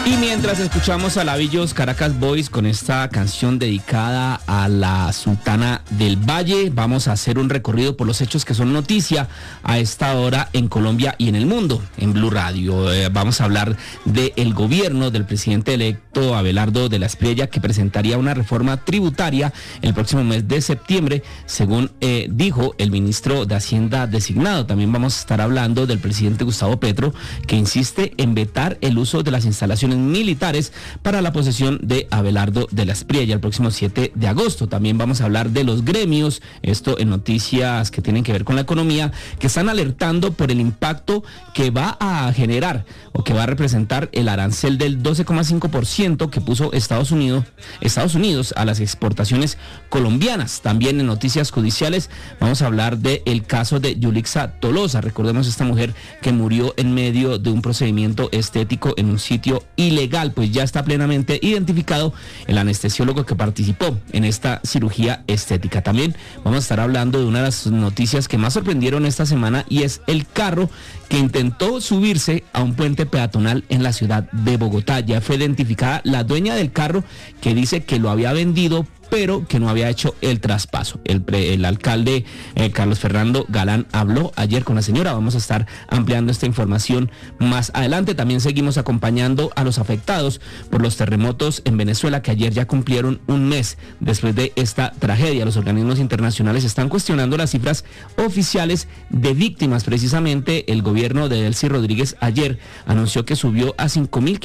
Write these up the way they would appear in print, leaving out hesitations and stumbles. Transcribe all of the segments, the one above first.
Y mientras escuchamos a Lavillos Caracas Boys con esta canción dedicada a la Sultana del Valle, vamos a hacer un recorrido por los hechos que son noticia a esta hora en Colombia y en el mundo, en Blue Radio. Vamos a hablar del gobierno del presidente electo Abelardo de la Espriella, que presentaría una reforma tributaria el próximo mes de septiembre, según dijo el ministro de Hacienda designado. También vamos a estar hablando del presidente Gustavo Petro, que insiste en vetar el uso de las instalaciones militares para la posesión de Abelardo de la Espriella el próximo 7 de agosto. También vamos a hablar de los gremios, esto en noticias que tienen que ver con la economía, que están alertando por el impacto que va a generar o que va a representar el arancel del 12,5% que puso Estados Unidos a las exportaciones colombianas. También en noticias judiciales vamos a hablar del caso de Yulixa Tolosa. Recordemos esta mujer que murió en medio de un procedimiento estético en un sitio ilegal, pues ya está plenamente identificado el anestesiólogo que participó en esta cirugía estética. También vamos a estar hablando de una de las noticias que más sorprendieron esta semana, y es el carro que intentó subirse a un puente peatonal en la ciudad de Bogotá. Ya fue identificada la dueña del carro, que dice que lo había vendido, pero que no había hecho el traspaso. El alcalde Carlos Fernando Galán habló ayer con la señora. Vamos a estar ampliando esta información más adelante. También seguimos acompañando a los afectados por los terremotos en Venezuela, que ayer ya cumplieron un mes después de esta tragedia. Los organismos internacionales están cuestionando las cifras oficiales de víctimas. Precisamente el gobierno de Delcy Rodríguez ayer anunció que subió a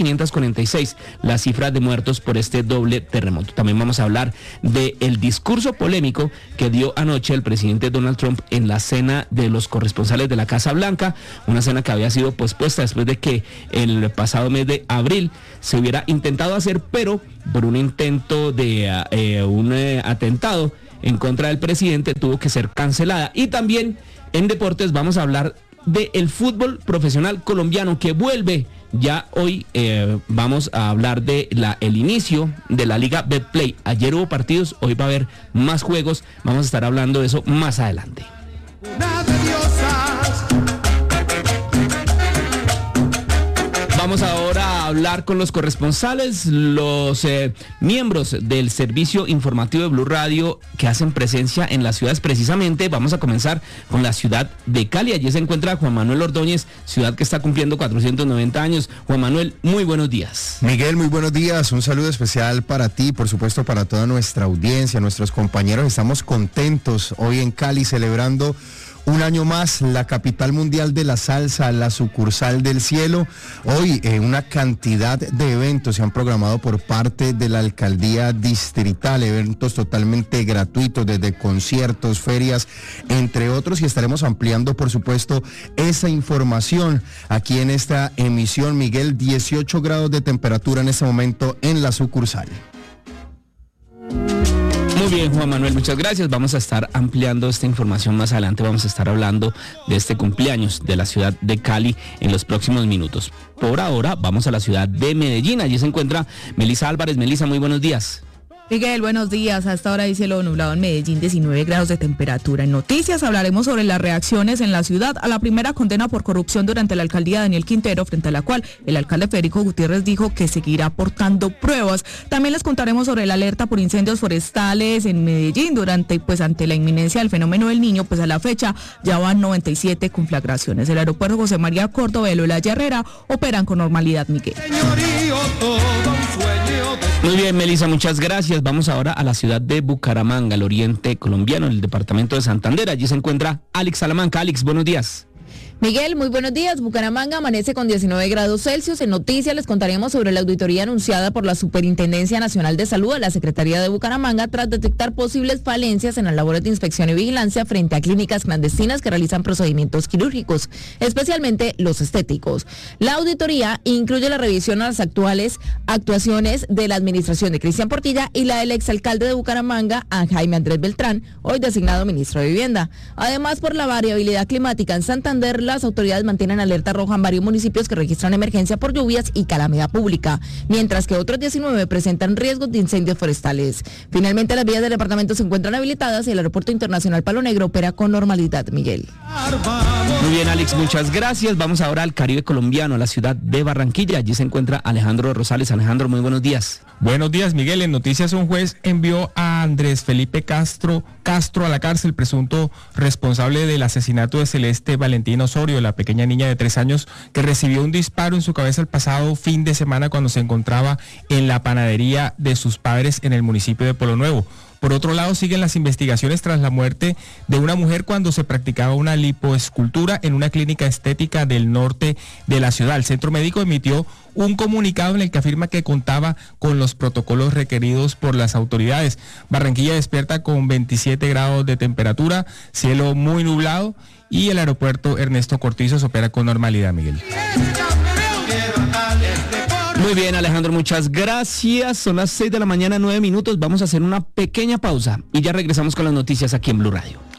5.546 la cifra de muertos por este doble terremoto. También vamos a hablar del discurso polémico que dio anoche el presidente Donald Trump en la cena de los corresponsales de la Casa Blanca, una cena que había sido pospuesta después de que el pasado mes de abril se hubiera intentado hacer, pero por un intento de un atentado en contra del presidente tuvo que ser cancelada. Y también en deportes vamos a hablar del fútbol profesional colombiano, que vuelve. Ya hoy vamos a hablar de el inicio de la Liga Betplay. Ayer hubo partidos, hoy va a haber más juegos. Vamos a estar hablando de eso más adelante. Vamos ahora a hablar con los corresponsales, los miembros del servicio informativo de Blue Radio que hacen presencia en las ciudades. Precisamente vamos a comenzar con la ciudad de Cali. Allí se encuentra Juan Manuel Ordóñez, ciudad que está cumpliendo 490 años. Juan Manuel, muy buenos días. Miguel, muy buenos días. Un saludo especial para ti, por supuesto para toda nuestra audiencia, nuestros compañeros. Estamos contentos hoy en Cali celebrando un año más la capital mundial de la salsa, la sucursal del cielo. Hoy una cantidad de eventos se han programado por parte de la alcaldía distrital, eventos totalmente gratuitos, desde conciertos, ferias, entre otros, y estaremos ampliando, por supuesto, esa información aquí en esta emisión. Miguel, 18 grados de temperatura en este momento en la sucursal. Muy bien, Juan Manuel, muchas gracias. Vamos a estar ampliando esta información más adelante. Vamos a estar hablando de este cumpleaños de la ciudad de Cali en los próximos minutos. Por ahora, vamos a la ciudad de Medellín. Allí se encuentra Melisa Álvarez. Melisa, muy buenos días. Miguel, buenos días. A esta hora hay cielo nublado en Medellín, 19 grados de temperatura. En noticias hablaremos sobre las reacciones en la ciudad a la primera condena por corrupción durante la alcaldía de Daniel Quintero, frente a la cual el alcalde Federico Gutiérrez dijo que seguirá aportando pruebas. También les contaremos sobre la alerta por incendios forestales en Medellín ante la inminencia del fenómeno del Niño. Pues a la fecha ya van 97 conflagraciones. El aeropuerto José María Córdoba y el Olaya Herrera operan con normalidad, Miguel. Muy bien, Melisa, muchas gracias. Vamos ahora a la ciudad de Bucaramanga, al oriente colombiano, en el departamento de Santander. Allí se encuentra Alex Salamanca. Alex, buenos días. Miguel, muy buenos días. Bucaramanga amanece con 19 grados Celsius. En noticias les contaremos sobre la auditoría anunciada por la Superintendencia Nacional de Salud a la Secretaría de Bucaramanga tras detectar posibles falencias en las labores de inspección y vigilancia frente a clínicas clandestinas que realizan procedimientos quirúrgicos, especialmente los estéticos. La auditoría incluye la revisión a las actuales actuaciones de la administración de Cristian Portilla y la del exalcalde de Bucaramanga, a Jaime Andrés Beltrán, hoy designado ministro de Vivienda. Además, por la variabilidad climática en Santander, las autoridades mantienen alerta roja en varios municipios que registran emergencia por lluvias y calamidad pública, mientras que otros 19 presentan riesgos de incendios forestales. Finalmente, las vías del departamento se encuentran habilitadas y el Aeropuerto Internacional Palo Negro opera con normalidad, Miguel. Muy bien, Alex, muchas gracias. Vamos ahora al Caribe colombiano, a la ciudad de Barranquilla. Allí se encuentra Alejandro Rosales. Alejandro, muy buenos días. Buenos días, Miguel. En noticias, un juez envió a Andrés Felipe Castro a la cárcel, presunto responsable del asesinato de Celeste Valentina Osorio, la pequeña niña de 3 años que recibió un disparo en su cabeza el pasado fin de semana cuando se encontraba en la panadería de sus padres en el municipio de Pueblo Nuevo. Por otro lado, siguen las investigaciones tras la muerte de una mujer cuando se practicaba una lipoescultura en una clínica estética del norte de la ciudad. El centro médico emitió un comunicado en el que afirma que contaba con los protocolos requeridos por las autoridades. Barranquilla despierta con 27 grados de temperatura, cielo muy nublado y el aeropuerto Ernesto Cortizos opera con normalidad, Miguel. Muy bien, Alejandro, muchas gracias. Son las 6 de la mañana, 9 minutos. Vamos a hacer una pequeña pausa y ya regresamos con las noticias aquí en Blue Radio.